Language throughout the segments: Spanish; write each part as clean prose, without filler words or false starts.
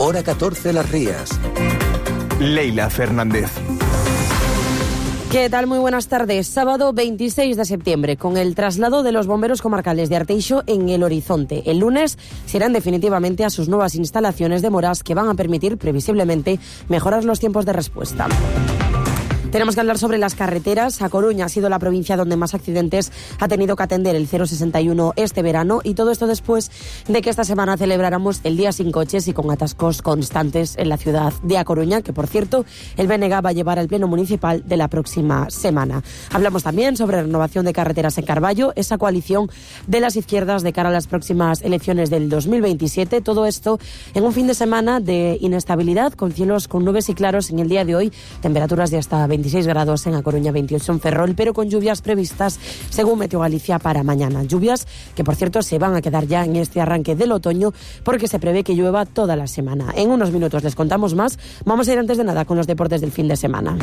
Hora 14 Las Rías. Leila Fernández. ¿Qué tal? Muy buenas tardes. Sábado 26 de septiembre, con el traslado de los bomberos comarcales de Arteixo en el horizonte. El lunes se irán definitivamente a sus nuevas instalaciones de Morás, que van a permitir, previsiblemente, mejorar los tiempos de respuesta. Tenemos que hablar sobre las carreteras. A Coruña ha sido la provincia donde más accidentes ha tenido que atender el 061 este verano, y todo esto después de que esta semana celebráramos el Día Sin Coches y con atascos constantes en la ciudad de A Coruña, que por cierto el BNG va a llevar al Pleno Municipal de la próxima semana. Hablamos también sobre renovación de carreteras en Carballo, esa coalición de las izquierdas de cara a las próximas elecciones del 2027. Todo esto en un fin de semana de inestabilidad, con cielos con nubes y claros en el día de hoy, temperaturas de hasta 26 grados en A Coruña, 28 en Ferrol, pero con lluvias previstas, según Meteo Galicia, para mañana. Lluvias que, por cierto, se van a quedar ya en este arranque del otoño, porque se prevé que llueva toda la semana. En unos minutos les contamos más. Vamos a ir antes de nada con los deportes del fin de semana.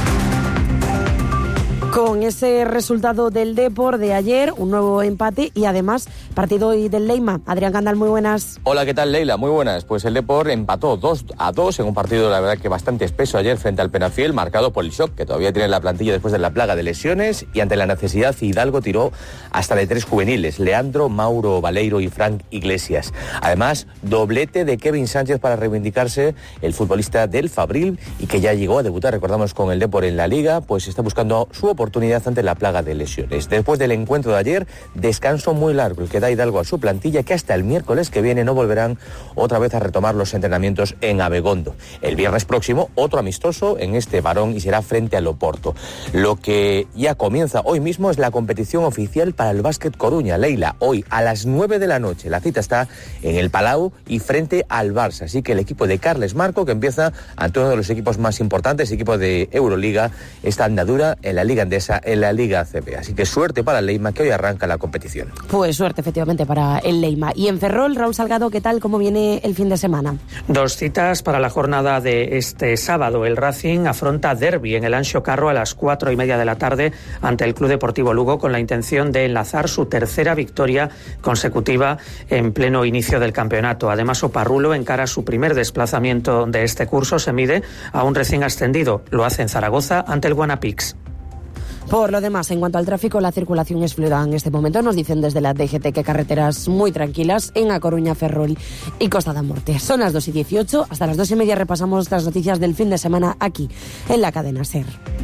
Con ese resultado del Depor de ayer, un nuevo empate y además partido hoy del Leima. Adrián Candal, muy buenas. Hola, ¿qué tal, Leila? Muy buenas. Pues el Depor empató 2-2 en un partido, la verdad, que bastante espeso ayer frente al Penafiel, marcado por el shock que todavía tiene la plantilla después de la plaga de lesiones, y ante la necesidad Hidalgo tiró hasta de 3 juveniles: Leandro, Mauro Baleiro y Frank Iglesias. Además, doblete de Kevin Sánchez para reivindicarse, el futbolista del Fabril, y que ya llegó a debutar, recordamos, con el Depor en la Liga, pues está buscando su oportunidad ante la plaga de lesiones. Después del encuentro de ayer, descanso muy largo el que da Hidalgo a su plantilla, que hasta el miércoles que viene no volverán otra vez a retomar los entrenamientos en Abegondo. El viernes próximo, otro amistoso en este Barón, y será frente al Oporto. Lo que ya comienza hoy mismo es la competición oficial para el Básquet Coruña. Leila, hoy a las 9 de la noche. La cita está en el Palau y frente al Barça. Así que el equipo de Carles Marco, que empieza ante uno de los equipos más importantes, equipo de Euroliga, esta andadura en la Liga Endesa, en la Liga ACB. Así que suerte para el Leima, que hoy arranca la competición. Pues suerte, efectivamente, para el Leima. Y en Ferrol, Raúl Salgado, ¿qué tal? ¿Cómo viene el fin de semana? 2 citas para la jornada de este sábado. El Racing afronta derbi en el Anxo Carro a las 4:30 de la tarde ante el Club Deportivo Lugo, con la intención de enlazar su tercera victoria consecutiva en pleno inicio del campeonato. Además, Oparrulo encara su primer desplazamiento de este curso. Se mide a un recién ascendido. Lo hace en Zaragoza ante el Guanapix. Por lo demás, en cuanto al tráfico, la circulación es fluida en este momento. Nos dicen desde la DGT que carreteras muy tranquilas en A Coruña, Ferrol y Costa da Morte. Son las 2:18. Hasta las 2:30 repasamos las noticias del fin de semana aquí, en la cadena SER.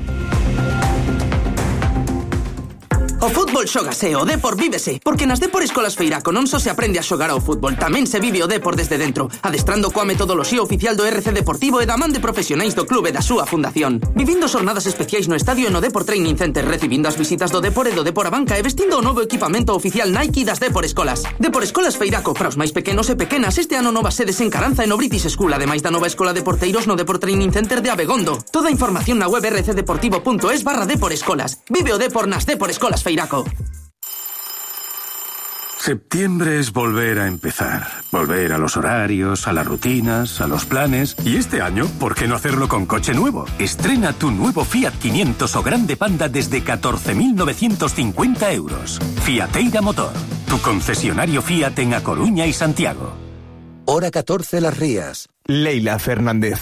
O fútbol xógase, o Depor vívese, porque nas Depor Escolas Feiraco non só se aprende a xogar ao fútbol, tamén se vive o Depor desde dentro, adestrando coa metodoloxía oficial do RC Deportivo e da man de profesionais do clube e da súa fundación. Vivindo xornadas especiais no estadio e no Depor Training Center, recibindo as visitas do Depor e do Depor a banca e vestindo o novo equipamento oficial Nike das Depor Escolas. Depor Escolas Feiraco, para os máis pequenos e pequenas, este ano novas sedes en Caranza e no British School, ademais da nova escola de porteiros no Depor Training Center de Abegondo. Toda a información na web rcdeportivo.es/Depor Escolas. Vive o Depor nas Depor Escolas Feiraco. Septiembre es volver a empezar. Volver a los horarios, a las rutinas, a los planes. Y este año, ¿por qué no hacerlo con coche nuevo? Estrena tu nuevo Fiat 500 o Grande Panda desde 14.950 euros. Fiateira Motor, tu concesionario Fiat en A Coruña y Santiago. Hora 14 Las Rías. Leila Fernández.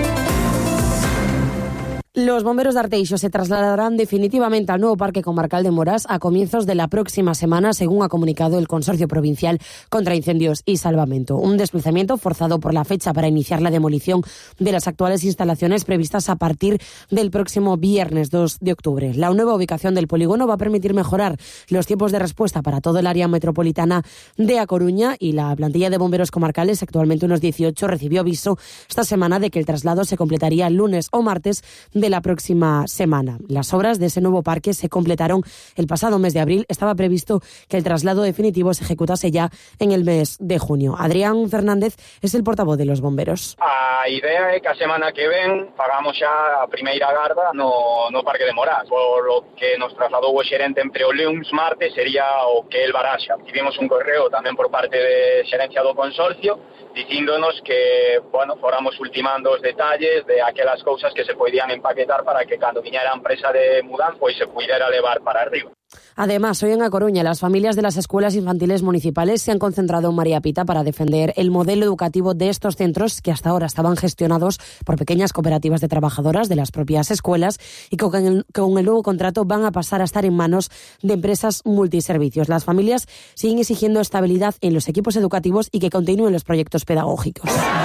Los bomberos de Arteixo se trasladarán definitivamente al nuevo Parque Comarcal de Morás a comienzos de la próxima semana, según ha comunicado el Consorcio Provincial contra Incendios y Salvamento. Un desplazamiento forzado por la fecha para iniciar la demolición de las actuales instalaciones previstas a partir del próximo viernes 2 de octubre. La nueva ubicación del polígono va a permitir mejorar los tiempos de respuesta para todo el área metropolitana de A Coruña, y la plantilla de bomberos comarcales, actualmente unos 18, recibió aviso esta semana de que el traslado se completaría el lunes o martes de la próxima semana. Las obras de ese nuevo parque se completaron el pasado mes de abril. Estaba previsto que el traslado definitivo se ejecutase ya en el mes de junio. Adrián Fernández es el portavoz de los bomberos. A idea é que a semana que ven pagamos xa a primeira garda no Parque de Morás, por lo que nos trasladou o xerente entre o luns martes sería o que el baraxa. Tivemos un correo tamén por parte de xerencia do consorcio dicíndonos que, bueno, fóramos ultimando os detalles de aquelas cousas que se podían empacar empaquetar para que cando viñera a empresa de mudanza pois se puidera levar para arriba. Además, hoy en A Coruña, las familias de las escuelas infantiles municipales se han concentrado en María Pita para defender el modelo educativo de estos centros que hasta ahora estaban gestionados por pequeñas cooperativas de trabajadoras de las propias escuelas y que con el nuevo contrato van a pasar a estar en manos de empresas multiservicios. Las familias siguen exigiendo estabilidad en los equipos educativos y que continúen los proyectos pedagógicos.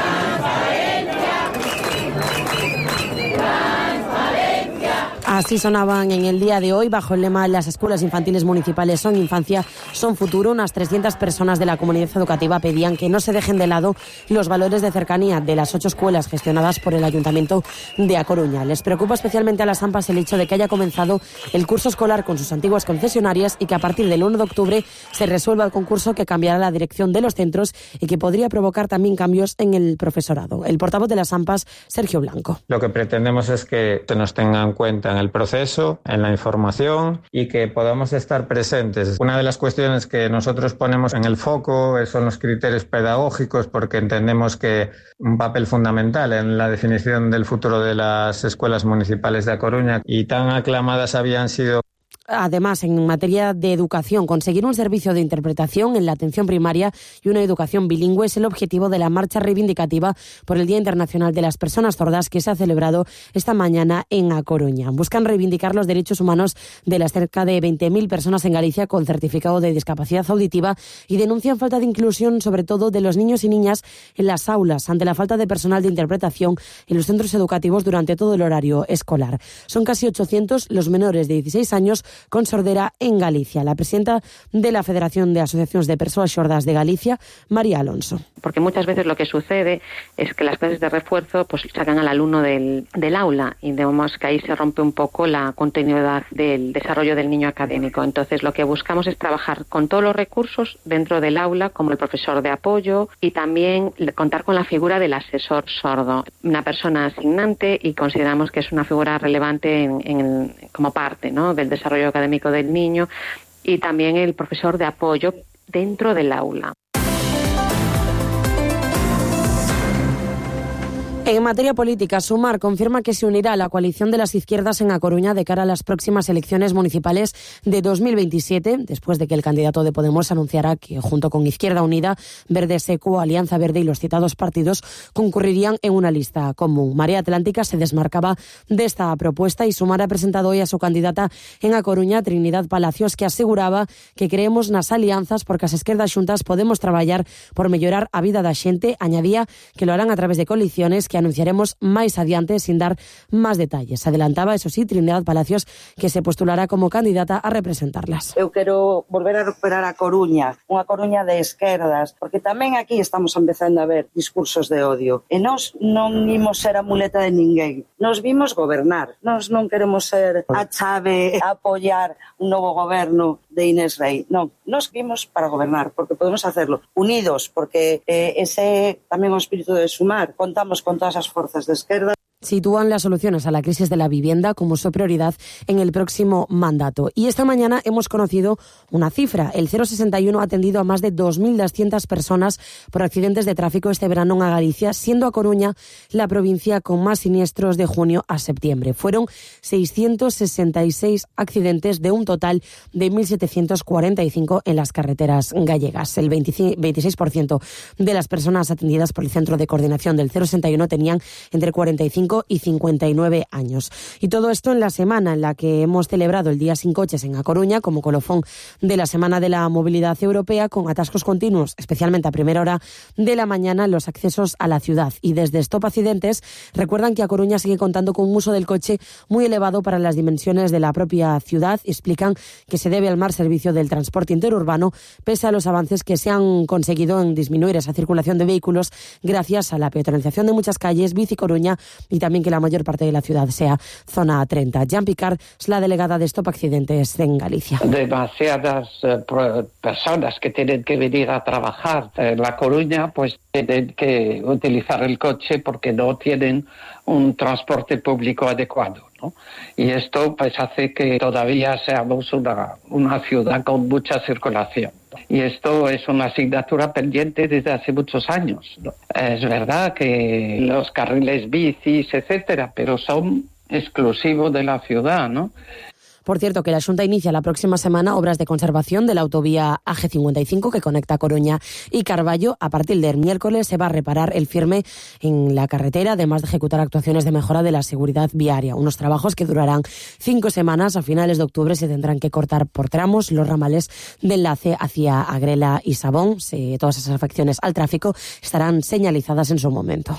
Así sonaban en el día de hoy, bajo el lema "Las escuelas infantiles municipales son infancia, son futuro". Unas 300 personas de la comunidad educativa pedían que no se dejen de lado los valores de cercanía de las 8 escuelas gestionadas por el Ayuntamiento de A Coruña. Les preocupa especialmente a las AMPAs el hecho de que haya comenzado el curso escolar con sus antiguas concesionarias y que a partir del 1 de octubre se resuelva el concurso que cambiará la dirección de los centros y que podría provocar también cambios en el profesorado. El portavoz de las AMPAs, Sergio Blanco. Lo que pretendemos es que se nos tenga en cuenta en el proceso, en la información y que podamos estar presentes. Una de las cuestiones que nosotros ponemos en el foco son los criterios pedagógicos, porque entendemos que un papel fundamental en la definición del futuro de las escuelas municipales de A Coruña, y tan aclamadas habían sido. Además, en materia de educación, conseguir un servicio de interpretación en la atención primaria y una educación bilingüe es el objetivo de la marcha reivindicativa por el Día Internacional de las Personas Sordas que se ha celebrado esta mañana en A Coruña. Buscan reivindicar los derechos humanos de las cerca de 20.000 personas en Galicia con certificado de discapacidad auditiva y denuncian falta de inclusión, sobre todo de los niños y niñas en las aulas, ante la falta de personal de interpretación en los centros educativos durante todo el horario escolar. Son casi 800 los menores de 16 años con sordera en Galicia. La presidenta de la Federación de Asociaciones de Persoas Sordas de Galicia, María Alonso. Porque muchas veces lo que sucede es que las clases de refuerzo pues sacan al alumno del aula y vemos que ahí se rompe un poco la continuidad del desarrollo del niño académico. Entonces lo que buscamos es trabajar con todos los recursos dentro del aula, como el profesor de apoyo, y también contar con la figura del asesor sordo, una persona asignante, y consideramos que es una figura relevante como parte, ¿no?, del desarrollo académico del niño, y también el profesor de apoyo dentro del aula. En materia política, Sumar confirma que se unirá a la coalición de las izquierdas en A Coruña de cara a las próximas elecciones municipales de 2027, después de que el candidato de Podemos anunciara que, junto con Izquierda Unida, Verde Seco, Alianza Verde y los citados partidos, concurrirían en una lista común. Marea Atlántica se desmarcaba de esta propuesta y Sumar ha presentado hoy a su candidata en A Coruña, Trinidad Palacios, que aseguraba que creemos nas alianzas porque as esquerdas xuntas podemos traballar por mellorar a vida da xente. Añadía que lo harán a través de coaliciones que anunciaremos máis adiante sin dar máis detalles. Adelantaba, eso sí, Trinidad Palacios, que se postulará como candidata a representarlas. Eu quero volver a recuperar a Coruña, unha Coruña de esquerdas, porque tamén aquí estamos empezando a ver discursos de odio. E nós non imos ser a muleta de ninguén. Nos vimos gobernar. Nós non queremos ser a chave a apoiar un novo goberno de Inés Rei. Non, nos vimos para gobernar, porque podemos hacerlo unidos, porque ese tamén o espírito de Sumar. Contamos con todas as forzas de esquerda. Sitúan las soluciones a la crisis de la vivienda como su prioridad en el próximo mandato. Y esta mañana hemos conocido una cifra. El 061 ha atendido a más de 2.200 personas por accidentes de tráfico este verano en Galicia, siendo A Coruña la provincia con más siniestros de junio a septiembre. Fueron 666 accidentes de un total de 1.745 en las carreteras gallegas. El 26% de las personas atendidas por el Centro de Coordinación del 061 tenían entre 45 y 59 años. Y todo esto en la semana en la que hemos celebrado el Día Sin Coches en A Coruña como colofón de la Semana de la Movilidad Europea, con atascos continuos, especialmente a primera hora de la mañana en los accesos a la ciudad. Y desde Stop Accidentes recuerdan que A Coruña sigue contando con un uso del coche muy elevado para las dimensiones de la propia ciudad. Explican que se debe al mal servicio del transporte interurbano, pese a los avances que se han conseguido en disminuir esa circulación de vehículos gracias a la peatonalización de muchas calles, Bici Coruña, y también que la mayor parte de la ciudad sea zona 30. Jean Picard es la delegada de Stop Accidentes en Galicia. Demasiadas personas que tienen que venir a trabajar en La Coruña, pues tienen que utilizar el coche porque no tienen un transporte público adecuado, ¿no? Y esto pues hace que todavía seamos una ciudad con mucha circulación. Y esto es una asignatura pendiente desde hace muchos años, ¿no? Es verdad que los carriles bicis, etcétera, pero son exclusivo de la ciudad, ¿no? Por cierto, que la Xunta inicia la próxima semana obras de conservación de la autovía AG55 que conecta Coruña y Carballo. A partir del miércoles se va a reparar el firme en la carretera, además de ejecutar actuaciones de mejora de la seguridad viaria. Unos trabajos que durarán 5 semanas. A finales de octubre se tendrán que cortar por tramos los ramales de enlace hacia Agrela y Sabón. Todas esas afecciones al tráfico estarán señalizadas en su momento.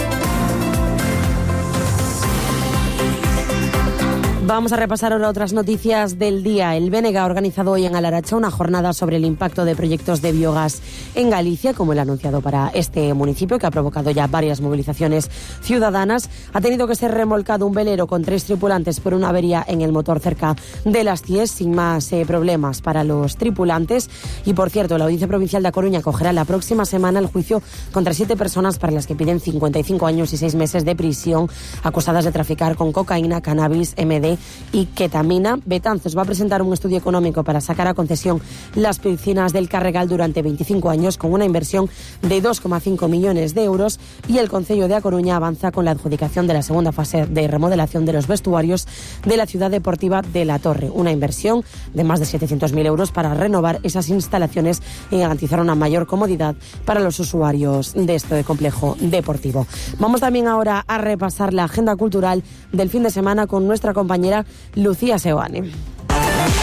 Vamos a repasar ahora otras noticias del día. El BNG ha organizado hoy en Alaracha una jornada sobre el impacto de proyectos de biogás en Galicia, como el anunciado para este municipio, que ha provocado ya varias movilizaciones ciudadanas. Ha tenido que ser remolcado un velero con 3 tripulantes por una avería en el motor cerca de Las Cies, sin más problemas para los tripulantes. Y, por cierto, la Audiencia Provincial de A Coruña acogerá la próxima semana el juicio contra 7 personas para las que piden 55 años y 6 meses de prisión, acusadas de traficar con cocaína, cannabis, MD y ketamina. Betanzos va a presentar un estudio económico para sacar a concesión las piscinas del Carregal durante 25 años con una inversión de 2,5 millones de euros, y el Concello de A Coruña avanza con la adjudicación de la segunda fase de remodelación de los vestuarios de la ciudad deportiva de La Torre, una inversión de más de 700.000 euros para renovar esas instalaciones y garantizar una mayor comodidad para los usuarios de este complejo deportivo. Vamos también ahora a repasar la agenda cultural del fin de semana con nuestra compañera Lucía Seoane.